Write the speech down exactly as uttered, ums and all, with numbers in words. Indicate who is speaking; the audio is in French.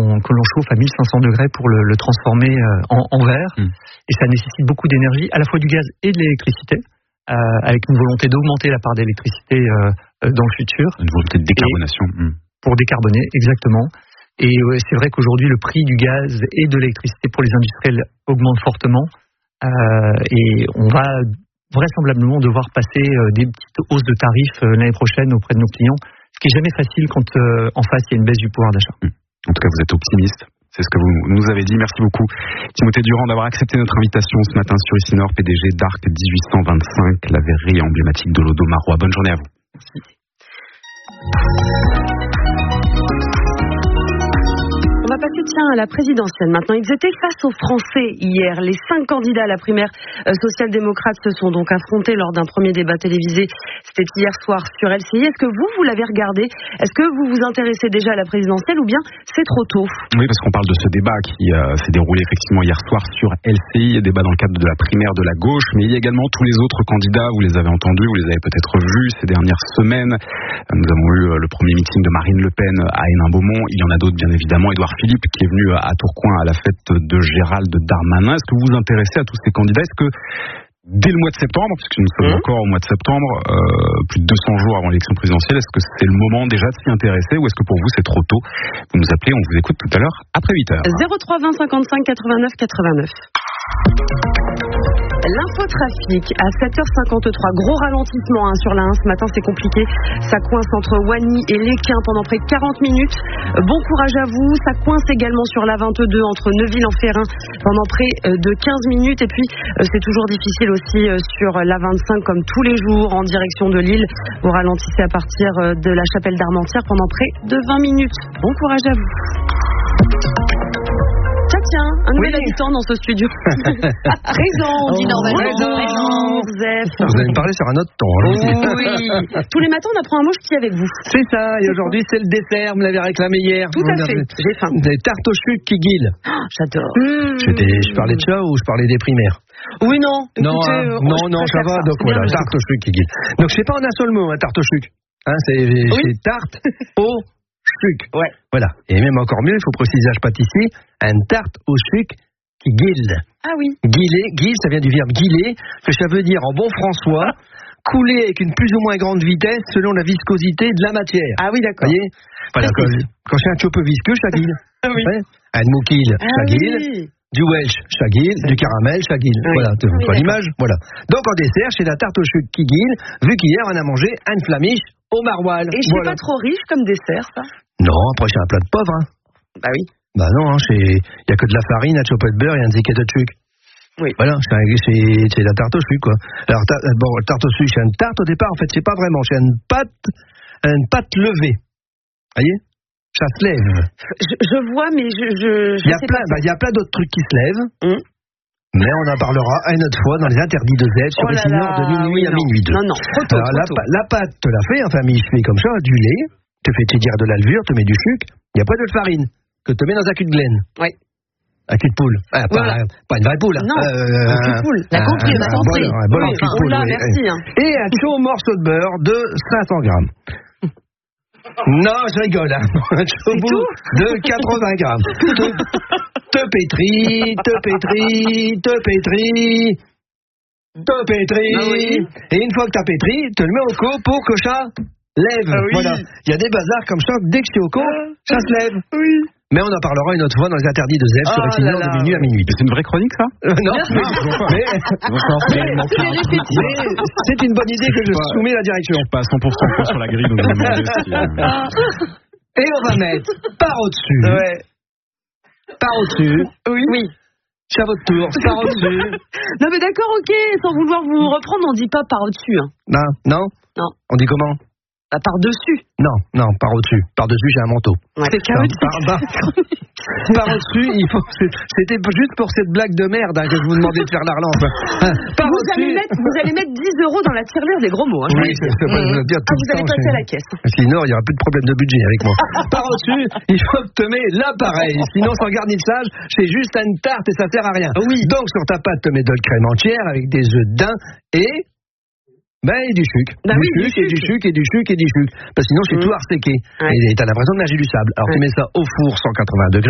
Speaker 1: que l'on chauffe à mille cinq cents degrés pour le, le transformer en, en verre. Mmh. Et ça nécessite beaucoup d'énergie, à la fois du gaz et de l'électricité, euh, avec une volonté d'augmenter la part d'électricité euh, dans le futur.
Speaker 2: Une volonté de décarbonation. Mmh.
Speaker 1: Pour décarboner, exactement. Et ouais, c'est vrai qu'aujourd'hui, le prix du gaz et de l'électricité pour les industriels augmente fortement. Euh, et on va vraisemblablement devoir passer euh, des petites hausses de tarifs euh, l'année prochaine auprès de nos clients, ce qui est jamais facile quand euh, en face il y a une baisse du pouvoir d'achat.
Speaker 2: Mmh. En tout cas, vous êtes optimiste. C'est ce que vous nous avez dit. Merci beaucoup, Timothée Durand, d'avoir accepté notre invitation ce matin sur Ici Nord, P D G d'Arc dix-huit cent vingt-cinq, la verrerie emblématique de l'Audomarois. Bonne journée à vous.
Speaker 1: Merci.
Speaker 3: On va passer tiens à la présidentielle maintenant. Ils étaient face aux Français hier. Les cinq candidats à la primaire euh, social-démocrate se sont donc affrontés lors d'un premier débat télévisé. C'était hier soir sur L C I. Est-ce que vous, vous l'avez regardé? Est-ce que vous vous intéressez déjà à la présidentielle ou bien c'est trop tôt?
Speaker 2: Oui, parce qu'on parle de ce débat qui euh, s'est déroulé effectivement hier soir sur L C I, débat dans le cadre de la primaire de la gauche, mais il y a également tous les autres candidats. Vous les avez entendus, vous les avez peut-être vus ces dernières semaines. Nous avons eu euh, le premier meeting de Marine Le Pen à Hénin-Beaumont. Il y en a d'autres, bien évidemment. Édouard Philippe, qui est venu à Tourcoing à la fête de Gérald Darmanin. Est-ce que vous vous intéressez à tous ces candidats? Est-ce que dès le mois de septembre, puisque nous sommes mmh. encore au mois de septembre, euh, plus de deux cents jours avant l'élection présidentielle, est-ce que c'est le moment déjà de s'y intéresser ou est-ce que pour vous c'est trop tôt? Vous nous appelez, on vous écoute tout à l'heure après huit heures.
Speaker 3: zéro trois vingt cinquante-cinq quatre-vingt-neuf quatre-vingt-neuf. L'infotrafic à sept heures cinquante-trois, gros ralentissement hein, sur la un ce matin, c'est compliqué. Ça coince entre Wany et Léquin pendant près de quarante minutes. Bon courage à vous. Ça coince également sur la vingt-deux entre Neuville-en-Ferrin pendant près de quinze minutes. Et puis c'est toujours difficile aussi sur la vingt-cinq comme tous les jours en direction de Lille. Vous ralentissez à partir de la Chapelle d'Armentières pendant près de vingt minutes. Bon courage à vous. Tiens, un nouvel oui. habitant dans ce studio. Raison, on dit normalement. Raison, Zef.
Speaker 4: Vous allez me parler sur un autre ton.
Speaker 3: Oh, oui. Tous les matins, on apprend un mot qui avec vous.
Speaker 4: C'est ça, et aujourd'hui, c'est le dessert. Vous l'avez réclamé hier.
Speaker 3: Tout à fait, j'ai faim.
Speaker 4: Des tartes aux chucs qui guillent.
Speaker 3: Oh, j'adore.
Speaker 4: Mmh. Je parlais de ça ou je parlais des primaires?
Speaker 3: Oui, non. Écoutez,
Speaker 4: non, hein,
Speaker 3: euh,
Speaker 4: non, non, ça va. Ça. Donc voilà, tarte aux chucs qui guillent. Donc c'est pas en un seul mot, hein, tarte aux chucs. Hein, c'est, oui. c'est tarte au chuc.
Speaker 3: Ouais.
Speaker 4: Voilà. Et même encore mieux, il faut préciser à pâtissier, une tarte au chuc qui guille.
Speaker 3: Ah oui.
Speaker 4: Guiller, guille, ça vient du verbe guiller, que ça veut dire en bon François, couler avec une plus ou moins grande vitesse selon la viscosité de la matière.
Speaker 3: Ah oui, d'accord.
Speaker 4: Vous voyez voilà, quand, quand c'est un petit peu visqueux, ça guille.
Speaker 3: Ah oui.
Speaker 4: Ouais. Un moukil,
Speaker 3: ah
Speaker 4: ça guille.
Speaker 3: Oui.
Speaker 4: Du Welsh, ça guille. Du caramel, ça guille. Oui. Voilà, tu vois oui, l'image. Voilà. Donc en dessert, c'est la tarte au chuc qui guille, vu qu'hier on a mangé un flamiche au maroilles.
Speaker 3: Et c'est voilà. Pas trop riche comme dessert, ça?
Speaker 4: Non, après c'est un plat de pauvre. Hein.
Speaker 3: Bah oui.
Speaker 4: Bah non, il hein, n'y a que de la farine, un chopet de beurre et un ziquet de chuc.
Speaker 3: Oui.
Speaker 4: Voilà, c'est, c'est, c'est la tarte au chuc, quoi. Alors, ta, bon, tarte au chuc, c'est une tarte au départ, en fait, c'est pas vraiment, c'est une pâte, une pâte levée. Vous voyez? Ça se lève.
Speaker 3: Je, je vois, mais je, je, je
Speaker 4: il y a
Speaker 3: sais
Speaker 4: plein,
Speaker 3: pas.
Speaker 4: Il bah, y a plein d'autres trucs qui se lèvent.
Speaker 3: Hum.
Speaker 4: Mais on en parlera une autre fois dans les interdits de Z sur
Speaker 3: oh
Speaker 4: les signaux de minuit
Speaker 3: oui,
Speaker 4: à minuit deux.
Speaker 3: Non, non, trop tôt,
Speaker 4: alors,
Speaker 3: trop
Speaker 4: la,
Speaker 3: tôt.
Speaker 4: la pâte, te la fait, enfin, il fait comme ça, du lait, te fait tiédir de la levure, te mets du sucre, il y a pas de farine, que te mets dans un cul de glaine.
Speaker 3: Oui.
Speaker 4: Un cul de poule. Ah, voilà. pas, pas une vraie poule.
Speaker 3: Non,
Speaker 4: euh,
Speaker 3: un cul de poule. La comprise, la comprise.
Speaker 4: Un bol en cul de poule.
Speaker 3: Là, merci. Hein.
Speaker 4: Et un chaud morceau de beurre de cinq cents grammes. Non, je rigole. Hein. Un chaud bout de quatre-vingts grammes. Te, te pétris, te pétris, te pétris, te pétris. Ah oui. Et une fois que t'as pétri, te le mets au co pour que ça lève. Ah oui. Voilà. Il y a des bazars comme ça, dès que c'est au co, ah. ça se lève.
Speaker 3: Oui.
Speaker 4: Mais on en parlera une autre fois dans les interdits de Z oh sur les signaux de minuit à minuit.
Speaker 2: C'est une vraie chronique, ça?
Speaker 4: euh, Non, mais, mais, mais c'est une bonne idée que je pas, soumets la direction.
Speaker 2: Je suis pas à cent pour cent sur la grille, donc je vais demander si, euh...
Speaker 4: Et on va mettre par au-dessus.
Speaker 3: Ouais.
Speaker 4: Par au-dessus.
Speaker 3: Oui. Oui.
Speaker 4: C'est à votre tour, par au-dessus.
Speaker 3: Non, mais d'accord, ok. Sans vouloir vous reprendre, on dit pas par au-dessus. Hein.
Speaker 4: Non, non.
Speaker 3: Non.
Speaker 4: On dit comment?
Speaker 3: Bah, par-dessus.
Speaker 4: Non, non, par au-dessus. Par-dessus, j'ai un manteau.
Speaker 3: Ouais. C'est chaotique.
Speaker 4: Par, par, par au-dessus, il faut, c'était juste pour cette blague de merde hein, que je vous demandais de faire la relance. Par
Speaker 3: vous, allez mettre, vous allez mettre dix euros dans la tirelire des gros mots. Hein,
Speaker 4: oui, c'est ce que je veux dire tout
Speaker 3: ah, vous
Speaker 4: le
Speaker 3: allez
Speaker 4: temps.
Speaker 3: passer à la caisse.
Speaker 4: Sinon, il n'y aura plus de problème de budget avec moi. Par au-dessus, il faut que tu mets l'appareil. Sinon, sans garnissage, c'est juste une tarte et ça sert à rien.
Speaker 3: Oui.
Speaker 4: Donc, sur ta pâte, tu mets de la crème entière avec des œufs de daim et... Ben, et du sucre.
Speaker 3: Bah
Speaker 4: du,
Speaker 3: oui,
Speaker 4: sucre, du, sucre, et du sucre, et du sucre, et du sucre. Parce que sinon, c'est mmh. tout arséqué. Ouais. Et t'as l'impression de nager du sable. Alors, ouais. tu mets ça au four, cent quatre-vingts degrés.